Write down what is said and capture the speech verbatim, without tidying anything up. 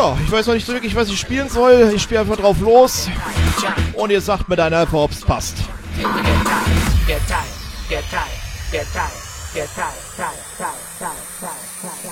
Ja, ich weiß noch nicht so wirklich, was ich spielen soll. Ich spiele einfach drauf los. Und ihr sagt mir dann einfach, ob es passt. Get tight, get tight, get tight, get tight, get tight, tight, tight, tight, tight, tight.